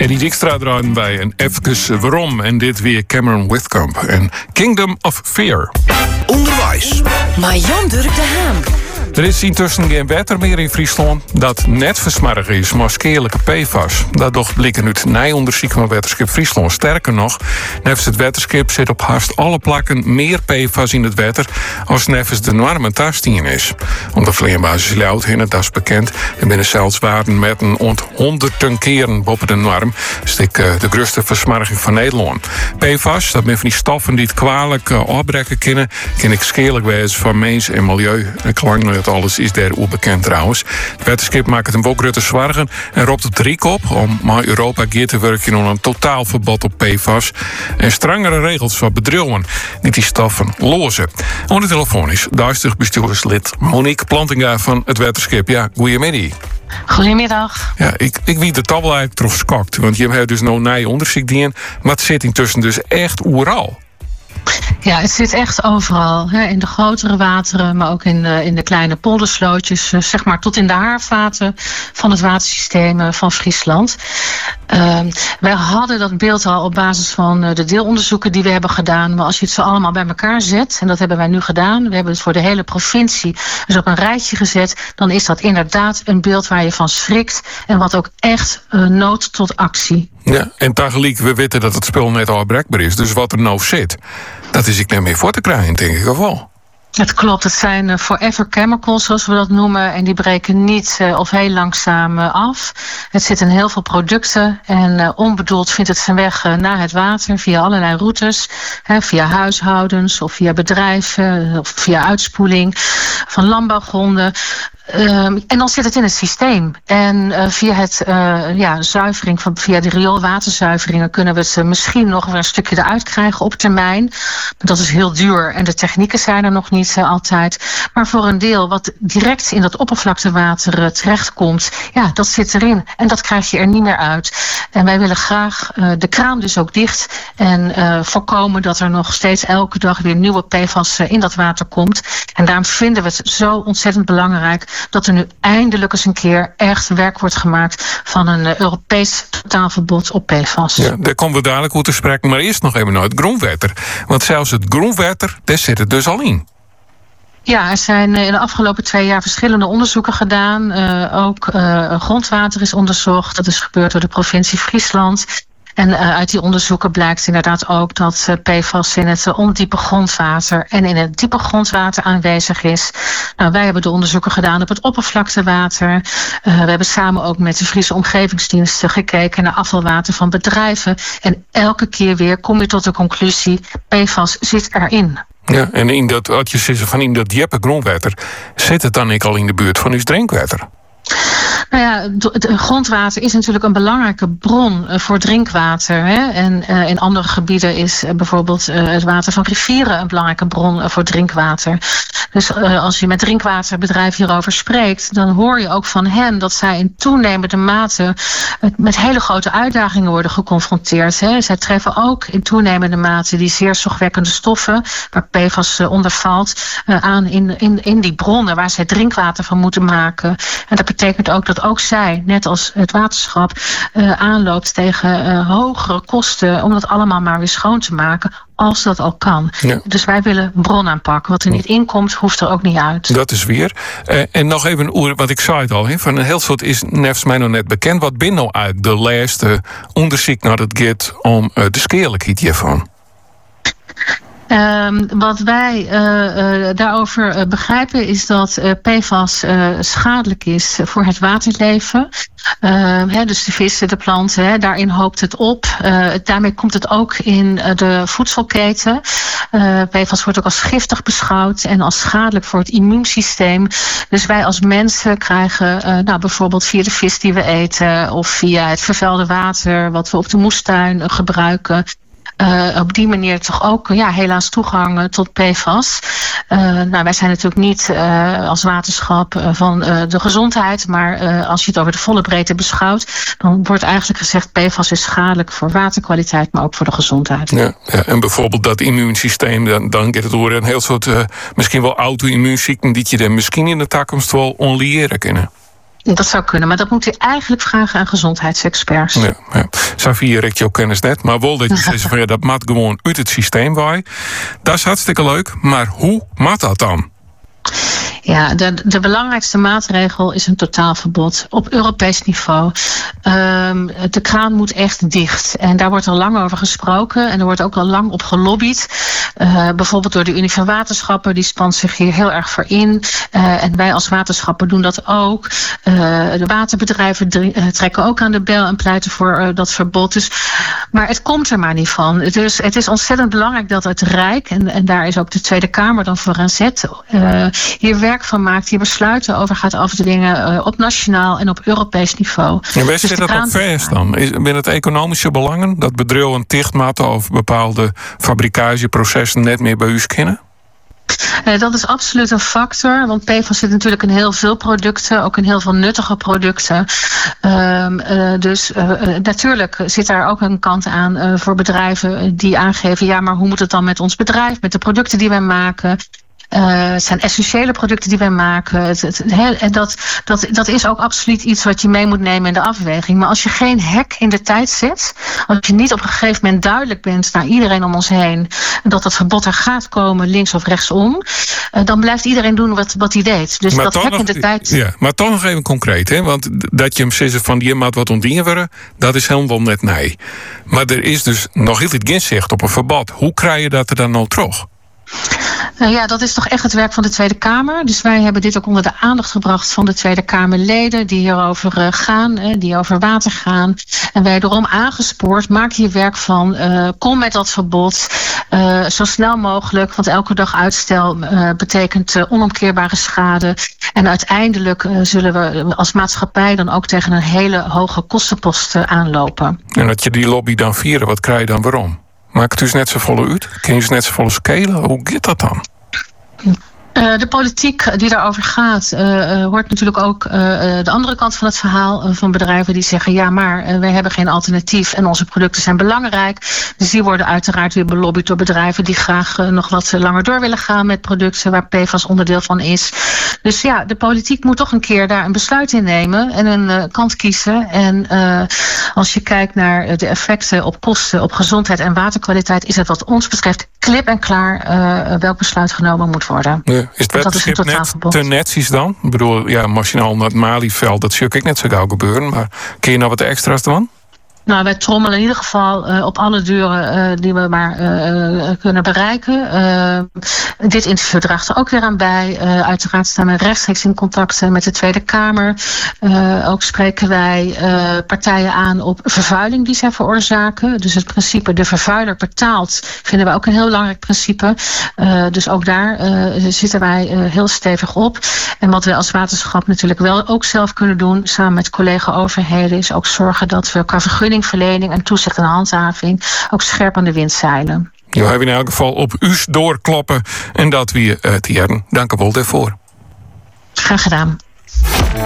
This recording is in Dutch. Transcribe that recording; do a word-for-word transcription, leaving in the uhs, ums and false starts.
Eddie Dijkstra draaide bij en even waarom. En dit weer Cameron Withcomb en Kingdom of Fear. Onderwijs. Marjan Durk de Haan. Er is intussen geen water meer in Friesland dat net versmarrig is, maar skeerlijke P F A S. Dat doch blikken uit nijonderzoek van Wetenschap Friesland. Sterker nog, nevens het wetenschap zit op haast alle plakken meer P F A S in het water als nevens de normen tastien is. Onder vleerbasis Loud in het as bekend en binnen zelfs waarden met een ont honderden keren boven de norm. Stik uh, de grootste versmarging van Nederland. P F A S, dat men van die stoffen die het kwalijk uh, opbrekken kunnen, kan ik skeerlijk wezen van mens en milieu. En klang het alles is daar onbekend trouwens. Het wetenschap maakt het een ook grote zwargen en roept op drie op om maar Europa geert te werken aan een totaalverbod op P F A S en strengere regels voor bedrijven die die stoffen lozen. Aan de telefoon is duistig bestuurslid Monique Plantinga van het wetenschap. Ja, goedemiddag. Goedemiddag. Ja, ik, ik wie de toch wel eigenlijk trof skokt, want je hebt dus nou nij onderzoek die maar het zit intussen dus echt overal. Ja, het zit echt overal. Hè, in de grotere wateren, maar ook in de, in de kleine polderslootjes. Zeg maar tot in de haarvaten van het watersysteem van Friesland. Uh, wij hadden dat beeld al op basis van de deelonderzoeken die we hebben gedaan. Maar als je het zo allemaal bij elkaar zet, en dat hebben wij nu gedaan. We hebben het voor de hele provincie dus op een rijtje gezet. Dan is dat inderdaad een beeld waar je van schrikt. En wat ook echt uh, noodt tot actie. Ja, en tegelijk, we weten dat het spul net al bereikbaar is. Dus wat er nou zit, dat is ik niet meer voor te krijgen, denk ik wel. Het klopt, het zijn uh, forever chemicals, zoals we dat noemen. En die breken niet uh, of heel langzaam uh, af. Het zit in heel veel producten. En uh, onbedoeld vindt het zijn weg uh, naar het water via allerlei routes. Hè, via huishoudens of via bedrijven uh, of via uitspoeling van landbouwgronden. Um, en dan zit het in het systeem. En uh, via het uh, ja, zuivering van via de rioolwaterzuiveringen kunnen we het uh, misschien nog weer een stukje eruit krijgen op termijn. Maar dat is heel duur en de technieken zijn er nog niet uh, altijd. Maar voor een deel wat direct in dat oppervlaktewater uh, terechtkomt, ja, dat zit erin. En dat krijg je er niet meer uit. En wij willen graag uh, de kraan dus ook dicht en uh, voorkomen dat er nog steeds elke dag weer nieuwe P F A S uh, in dat water komt. En daarom vinden we het zo ontzettend belangrijk dat er nu eindelijk eens een keer echt werk wordt gemaakt van een uh, Europees totaalverbod op P F A S. Ja, daar komen we dadelijk over te spreken, maar eerst nog even naar het groenwater. Want zelfs het groenwater, daar zit het dus al in. Ja, er zijn in de afgelopen twee jaar verschillende onderzoeken gedaan. Uh, ook uh, grondwater is onderzocht. Dat is gebeurd door de provincie Friesland. En uh, uit die onderzoeken blijkt inderdaad ook dat uh, P F A S in het uh, ondiepe grondwater en in het diepe grondwater aanwezig is. Nou, wij hebben de onderzoeken gedaan op het oppervlaktewater. Uh, we hebben samen ook met de Friese Omgevingsdienst gekeken naar afvalwater van bedrijven. En elke keer weer kom je tot de conclusie, P F A S zit erin. Ja, en in dat, wat je zegt van in dat diepe grondwater, zit het dan ik al in de buurt van uw drinkwater? Nou ja, het grondwater is natuurlijk een belangrijke bron voor drinkwater. Hè? En uh, in andere gebieden is uh, bijvoorbeeld uh, het water van rivieren een belangrijke bron uh, voor drinkwater. Dus uh, als je met drinkwaterbedrijven hierover spreekt, dan hoor je ook van hen dat zij in toenemende mate uh, met hele grote uitdagingen worden geconfronteerd. Hè? Zij treffen ook in toenemende mate die zeer zorgwekkende stoffen, waar P F A S uh, onder valt, uh, aan in, in, in die bronnen waar zij drinkwater van moeten maken. En dat betekent ook dat ook zij, net als het waterschap, uh, aanloopt tegen uh, hogere kosten om dat allemaal maar weer schoon te maken, als dat al kan. Ja. Dus wij willen bron aanpakken. Wat er niet in komt, hoeft er ook niet uit. Dat is weer. Uh, en nog even, oer, wat ik zei het al, he, van een heel soort is nevens mij nog net bekend. Wat ben nou eigenlijk de laatste onderzoek naar het gaat om uh, de skeerlijkheid hiervan? Um, wat wij uh, uh, daarover uh, begrijpen is dat uh, P F A S uh, schadelijk is voor het waterleven. Uh, hè, dus de vissen, de planten, hè, daarin hoopt het op. Uh, daarmee komt het ook in uh, de voedselketen. Uh, P F A S wordt ook als giftig beschouwd en als schadelijk voor het immuunsysteem. Dus wij als mensen krijgen uh, nou, bijvoorbeeld via de vis die we eten of via het vervuilde water wat we op de moestuin uh, gebruiken, Uh, op die manier toch ook ja, helaas toegang uh, tot P F A S. Uh, nou, wij zijn natuurlijk niet uh, als waterschap uh, van uh, de gezondheid, maar uh, als je het over de volle breedte beschouwt, dan wordt eigenlijk gezegd P F A S is schadelijk voor waterkwaliteit, maar ook voor de gezondheid. Ja, ja, en bijvoorbeeld dat immuunsysteem, dan, dan gaat het door een heel soort uh, misschien wel auto-immuunziekten die je dan misschien in de toekomst wel onliëren kunnen. Dat zou kunnen, maar dat moet u eigenlijk vragen aan gezondheidsexperts. Ja, ja. Xavier, ik jouw kennis net, maar wel dat je zegt van ja, dat maakt gewoon uit het systeem bij. Dat is hartstikke leuk, maar hoe maakt dat dan? Ja, de, de belangrijkste maatregel is een totaalverbod op Europees niveau. Um, de kraan moet echt dicht. En daar wordt al lang over gesproken. En er wordt ook al lang op gelobbyd. Uh, bijvoorbeeld door de Unie van Waterschappen. Die spant zich hier heel erg voor in. Uh, en wij als waterschappen doen dat ook. Uh, de waterbedrijven drie, uh, trekken ook aan de bel en pleiten voor uh, dat verbod. Dus, maar het komt er maar niet van. Dus het is ontzettend belangrijk dat het Rijk, en, en daar is ook de Tweede Kamer dan voor aan zet, uh, hier werk van maakt, hier besluiten over gaat afdwingen uh, op nationaal en op Europees niveau. En waar zit dat op vers dan? Is, binnen het economische belangen dat bedrijven dichtmatten of bepaalde fabrikageprocessen net meer bij u kennen? Uh, dat is absoluut een factor, want P F A S zit natuurlijk in heel veel producten, ook in heel veel nuttige producten. Uh, uh, dus uh, uh, natuurlijk zit daar ook een kant aan uh, voor bedrijven die aangeven, ja, maar hoe moet het dan met ons bedrijf, met de producten die wij maken? Uh, het zijn essentiële producten die wij maken. Het, het, het, en dat, dat, dat is ook absoluut iets wat je mee moet nemen in de afweging. Maar als je geen hek in de tijd zet, als je niet op een gegeven moment duidelijk bent naar iedereen om ons heen dat het verbod er gaat komen, links of rechtsom, uh, dan blijft iedereen doen wat, wat hij deed. Dus maar dat hek nog, in de tijd. Ja, maar toch nog even concreet, hè? Want dat je hem zegt van die maat wat ontdienen worden, dat is helemaal net nee. Maar er is dus nog heel veel geen zicht op een verbod. Hoe krijg je dat er dan nou terug? Nou ja, dat is toch echt het werk van de Tweede Kamer. Dus wij hebben dit ook onder de aandacht gebracht van de Tweede Kamerleden die hierover uh, gaan, uh, die over water gaan. En wij erom aangespoord, maak hier werk van, uh, kom met dat verbod uh, zo snel mogelijk, want elke dag uitstel uh, betekent uh, onomkeerbare schade. En uiteindelijk uh, zullen we als maatschappij dan ook tegen een hele hoge kostenpost uh, aanlopen. En dat je die lobby dan vieren, wat krijg je dan waarom? Maakt het dus net zo volle uit? Kun je dus net zo volle scalen? Hoe gaat dat dan? Uh, de politiek die daarover gaat, uh, uh, hoort natuurlijk ook uh, de andere kant van het verhaal uh, van bedrijven die zeggen, ja, maar uh, wij hebben geen alternatief en onze producten zijn belangrijk. Dus die worden uiteraard weer belobbyd door bedrijven die graag uh, nog wat langer door willen gaan met producten waar P F A S onderdeel van is. Dus ja, de politiek moet toch een keer daar een besluit in nemen en een uh, kant kiezen. En uh, als je kijkt naar de effecten op kosten, op gezondheid en waterkwaliteit, is het wat ons betreft klip en klaar uh, welk besluit genomen moet worden. Ja. Is het wetenschap net te netjes dan? Ik bedoel, ja, machinaal naar het Malieveld, dat zie ik net zo gauw gebeuren. Maar kun je nou wat extra's doen? Nou, wij trommelen in ieder geval uh, op alle deuren uh, die we maar uh, kunnen bereiken. Uh, dit interview draagt er ook weer aan bij. Uh, uiteraard staan we rechtstreeks in contact met de Tweede Kamer. Uh, ook spreken wij uh, partijen aan op vervuiling die zij veroorzaken. Dus het principe de vervuiler betaalt vinden wij ook een heel belangrijk principe. Uh, dus ook daar uh, zitten wij uh, heel stevig op. En wat wij als waterschap natuurlijk wel ook zelf kunnen doen, samen met collega-overheden, is ook zorgen dat we qua vergunningverlening en toezicht en handhaving ook scherp aan de wind zeilen. Je hebben in elk geval op u's doorkloppen en dat we uh, te jaren. Dank u wel daarvoor. Graag gedaan.